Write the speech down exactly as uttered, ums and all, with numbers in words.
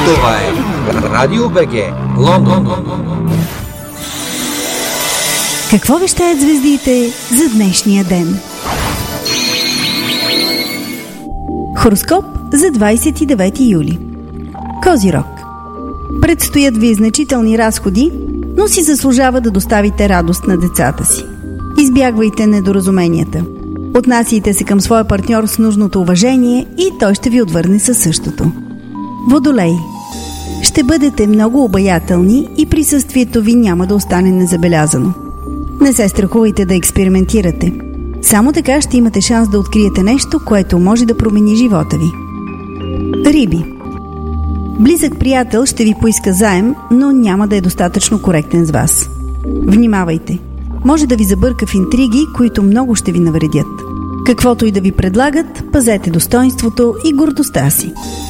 Това е Радио БГ, Лондон. Какво вещаят звездите за днешния ден? Хороскоп за двадесет и девети юли. Козирог. Предстоят ви значителни разходи, но си заслужава да доставите радост на децата си. Избягвайте недоразуменията. Отнасяйте се към своя партньор с нужното уважение и той ще ви отвърне със същото. Водолей. Ще бъдете много обаятелни и присъствието ви няма да остане незабелязано. Не се страхувайте да експериментирате. Само така ще имате шанс да откриете нещо, което може да промени живота ви. Риби. Близък приятел ще ви поиска заем, но няма да е достатъчно коректен с вас. Внимавайте! Може да ви забърка в интриги, които много ще ви навредят. Каквото и да ви предлагат, пазете достоинството и гордостта си.